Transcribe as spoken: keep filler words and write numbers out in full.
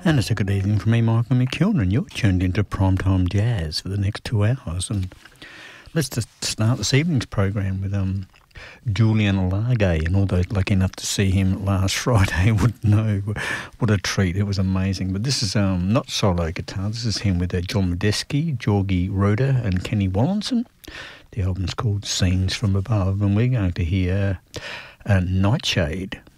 And it's a good evening from me, Michael McKeown, and you're tuned into Primetime Jazz for the next two hours. And let's just start this evening's program with um, Julian Alage, and all those lucky enough to see him last Friday would know what a treat. It was amazing. But this is um, not solo guitar. This is him with uh, John Medeski, Georgie Roeder and Kenny Wallinson. The album's called Scenes from Above, and we're going to hear uh, Nightshade.